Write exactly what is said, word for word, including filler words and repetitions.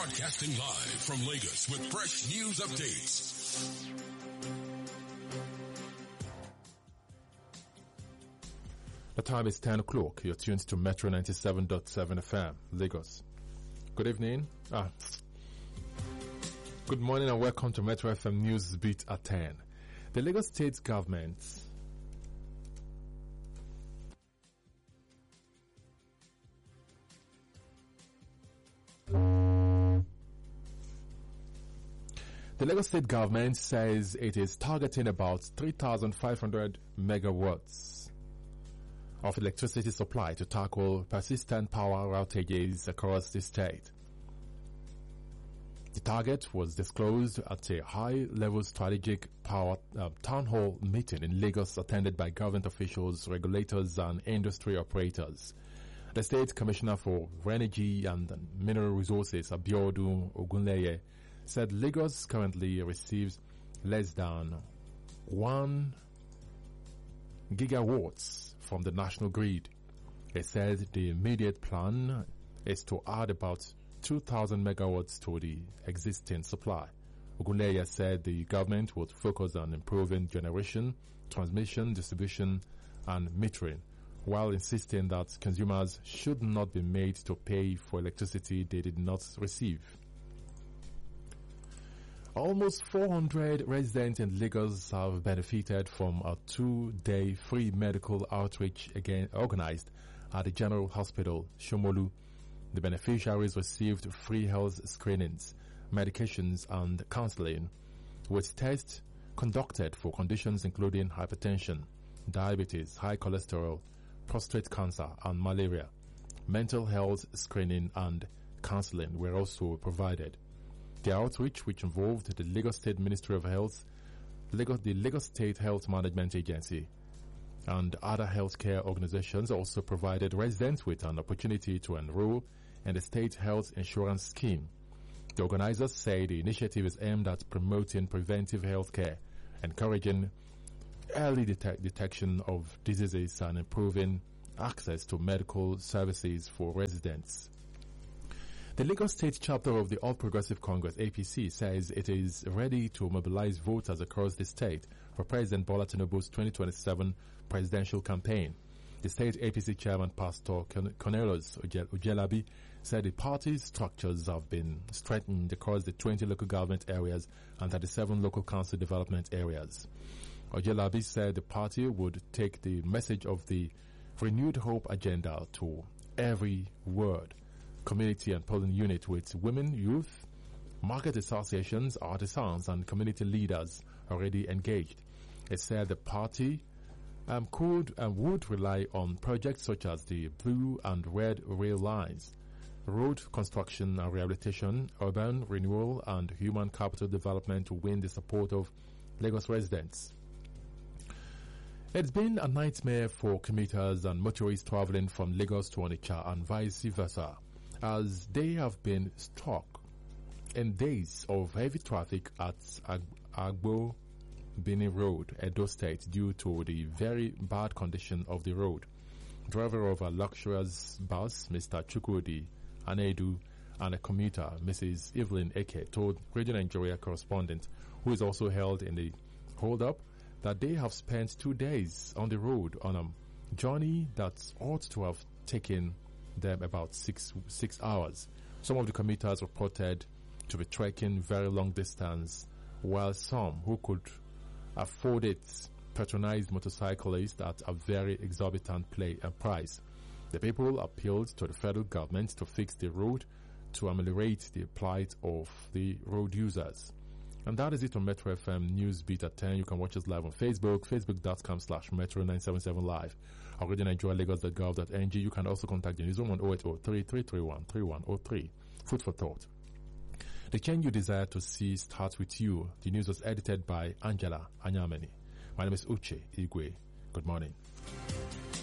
Broadcasting live from Lagos with fresh news updates. The time is ten o'clock. You're tuned to Metro ninety-seven point seven F M, Lagos. Good evening. Ah. Good morning and welcome to Metro F M News Beat at ten. The Lagos State Government The Lagos State Government says it is targeting about three thousand five hundred megawatts of electricity supply to tackle persistent power outages across the state. The target was disclosed at a high-level strategic power uh, town hall meeting in Lagos attended by government officials, regulators and industry operators. The State Commissioner for Energy and Mineral Resources, Abiodun Ogunleye, said Lagos currently receives less than one gigawatts from the national grid. He said the immediate plan is to add about two thousand megawatts to the existing supply. Ogunleye said the government would focus on improving generation, transmission, distribution and metering, while insisting that consumers should not be made to pay for electricity they did not receive. Almost four hundred residents in Lagos have benefited from a two-day free medical outreach again organized at the General Hospital, Shomolu. The beneficiaries received free health screenings, medications and counseling, with tests conducted for conditions including hypertension, diabetes, high cholesterol, prostate cancer and malaria. Mental health screening and counseling were also provided. The outreach, which involved the Lagos State Ministry of Health, Lagos, the Lagos State Health Management Agency, and other healthcare organizations, also provided residents with an opportunity to enroll in the state health insurance scheme. The organizers say the initiative is aimed at promoting preventive healthcare, encouraging early detec- detection of diseases and improving access to medical services for residents. The Lagos State chapter of the All Progressive Congress A P C says it is ready to mobilize voters across the state for President Bola Tinubu's twenty twenty-seven presidential campaign. The state A P C chairman, Pastor Cornelius Ojelabi, said the party's structures have been strengthened across the twenty local government areas and thirty-seven local council development areas. Ojelabi said the party would take the message of the renewed hope agenda to every ward, community and polling unit with women, youth, market associations, artisans and community leaders already engaged. It said the party um, could and would rely on projects such as the blue and red rail lines, road construction and rehabilitation, urban renewal and human capital development to win the support of Lagos residents. It's been a nightmare for commuters and motorists traveling from Lagos to Onitsha and vice versa, as they have been stuck in days of heavy traffic at Agbo Bini Road, Edo State, due to the very bad condition of the road. Driver of a luxurious bus, Mister Chukwudi Anedu, and a commuter, Missus Evelyn Eke, told Radio Nigeria correspondent, who is also held in the hold-up, that they have spent two days on the road on a journey that ought to have taken them about six six hours. Some of the commuters reported to be trekking very long distance, while some who could afford it patronized motorcyclists at a very exorbitant play, uh, price. The people appealed to the federal government to fix the road to ameliorate the plight of the road users. And that is it on Metro F M News Beat at ten. You can watch us live on Facebook, facebook.com slash Metro nine seven seven live. Or Radio Nigeria Lagos dot gov dot n g. You can also contact the newsroom on oh eight oh three three three one three one oh three. Food for thought. The change you desire to see starts with you. The news was edited by Angela Anyameni. My name is Uche Igwe. Good morning.